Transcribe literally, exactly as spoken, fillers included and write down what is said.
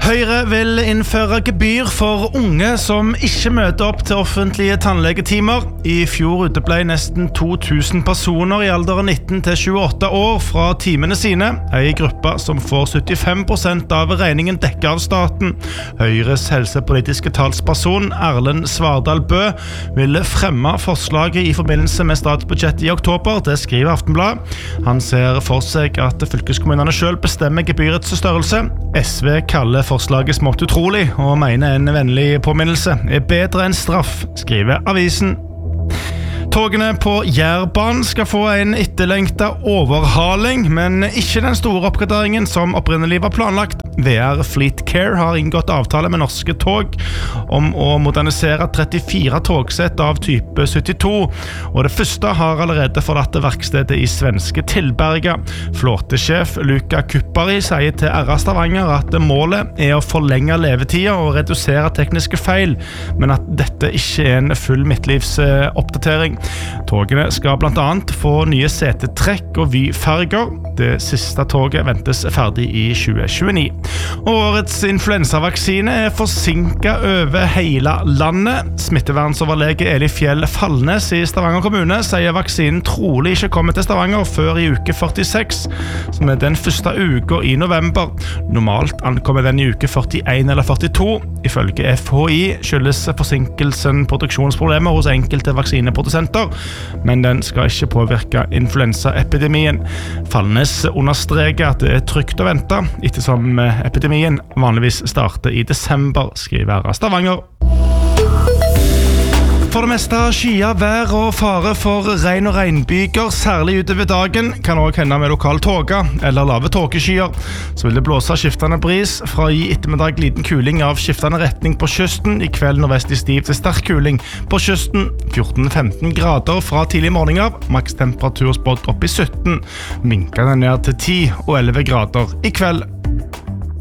Høyre vil innføre gebyr for unge som ikke møter opp til offentlige tannlegetimer. I fjor uteble nesten to tusen personer i alderen nitten til tjueåtte år fra timene sine, en gruppe som får syttifem prosent av regningen dekket av staten. Høyres helsepolitiske talsperson Erlend Svardal Bø vil fremme forslaget i forbindelse med statsbudsjettet i oktober, det skriver Aftenblad. Han ser for seg at fylkeskommunene selv bestemmer gebyrets størrelse. S V kaller forslaget smått utrolig og mener en vennlig påminnelse er bedre enn straff, skriver avisen. Togene på Jærbanen skal få en etterlengtet overhaling, men ikke den store oppgraderingen som opprinnelig var planlagt. V R Fleet Care har inngått avtale med Norske Tog om å modernisere trettifire togsett av type syttito, og det første har allerede forlatt verkstedet i svenske Tillberga. Flåtesjef Luca Kuppari sier til R A Stavanger at målet er å forlenge levetida og redusere tekniske feil, men at dette ikke er en full midtlivsoppdatering. Togene skal blant annet få nye setetrekk og vyfarger. Det siste toget ventes ferdig i tjue tjueni. Årets influensavaksine er forsinket over hele landet. Smittevernsoverlege Eli Fjell Fallnes i Stavanger kommune sier vaksinen trolig ikke kommer til Stavanger før i uke førtiseks, som er den første uka i november. Normalt ankommer den i uke førtien eller førtito. Ifølge F H I skyldes forsinkelsen produksjonsproblemer hos enkelte vaksineprodusenter, men den skal ikke påvirke influensaepidemien. Fallnes understreker at det er trygt å vente, ettersom epidemien vanligvis starter i desember, skriver Stavanger. For det meste skyer vær og fare for regn og regnbyger, særlig utover dagen. Kan også hende med lokal tåke eller lave tåkeskyer. Så vil det blåse skiftende bris fra i ettermiddag liten kuling av skiftende retning på kysten. I kveld nordvest i stiv til sterk kuling på kysten. fjorten til femten grader fra tidlig morgen av. Maks temperatur spådd opp i sytten. Minkene ned til ti og elleve grader i kveld.